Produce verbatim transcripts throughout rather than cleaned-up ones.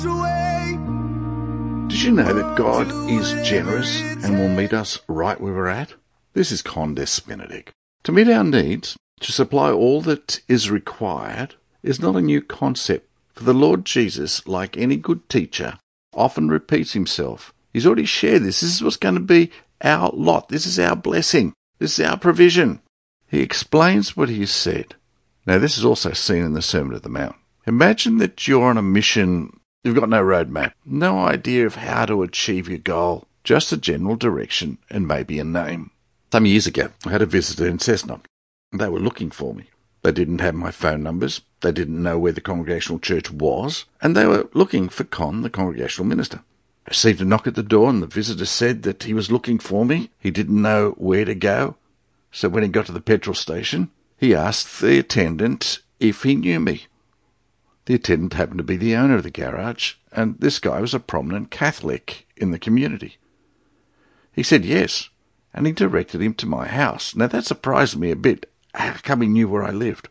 Did you know that God is generous and will meet us right where we're at? This is Condes Benedict. To meet our needs, to supply all that is required, is not a new concept. For the Lord Jesus, like any good teacher, often repeats himself. He's already shared this. This is what's going to be our lot. This is our blessing. This is our provision. He explains what he has said. Now, this is also seen in the Sermon on the Mount. Imagine that you're on a mission. You've got no roadmap, no idea of how to achieve your goal, just a general direction and maybe a name. Some years ago, I had a visitor in Cessnock. They were looking for me. They didn't have my phone numbers. They didn't know where the Congregational Church was. And they were looking for Con, the Congregational Minister. I received a knock at the door, and the visitor said that he was looking for me. He didn't know where to go. So when he got to the petrol station, he asked the attendant if he knew me. The attendant happened to be the owner of the garage, and this guy was a prominent Catholic in the community. He said yes, and he directed him to my house. Now that surprised me a bit. How come he knew where I lived?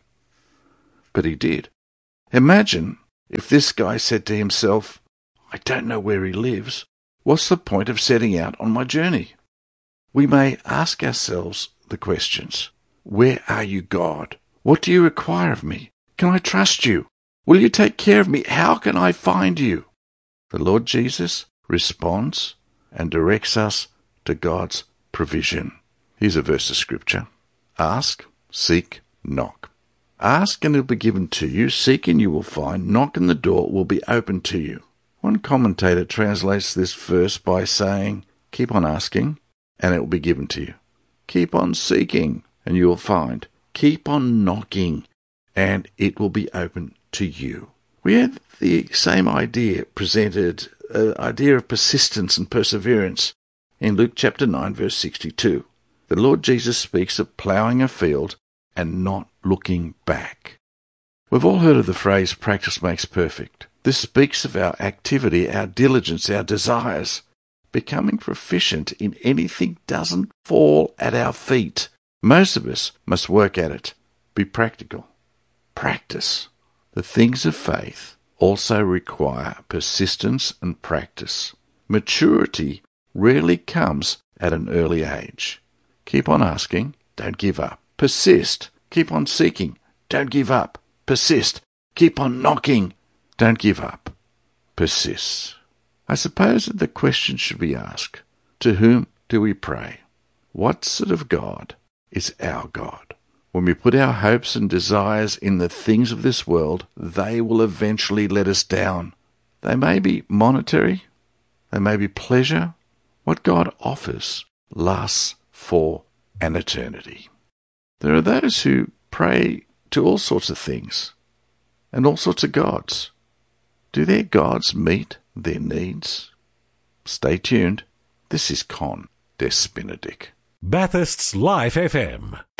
But he did. Imagine if this guy said to himself, I don't know where he lives. What's the point of setting out on my journey? We may ask ourselves the questions. Where are you, God? What do you require of me? Can I trust you? Will you take care of me? How can I find you? The Lord Jesus responds and directs us to God's provision. Here's a verse of Scripture. Ask, seek, knock. Ask and it will be given to you. Seek and you will find. Knock and the door will be opened to you. One commentator translates this verse by saying, keep on asking and it will be given to you. Keep on seeking and you will find. Keep on knocking and it will be opened to you. We have the same idea presented, an idea of persistence and perseverance in Luke chapter nine, verse sixty-two. The Lord Jesus speaks of ploughing a field and not looking back. We've all heard of the phrase, practice makes perfect. This speaks of our activity, our diligence, our desires. Becoming proficient in anything doesn't fall at our feet. Most of us must work at it. Be practical. Practice. The things of faith also require persistence and practice. Maturity rarely comes at an early age. Keep on asking, don't give up. Persist, keep on seeking, don't give up. Persist, keep on knocking, don't give up. Persist. I suppose that the question should be asked, to whom do we pray? What sort of God is our God? When we put our hopes and desires in the things of this world, they will eventually let us down. They may be monetary, they may be pleasure. What God offers lasts for an eternity. There are those who pray to all sorts of things and all sorts of gods. Do their gods meet their needs? Stay tuned. This is Condes Benedict. Bathurst's Life F M.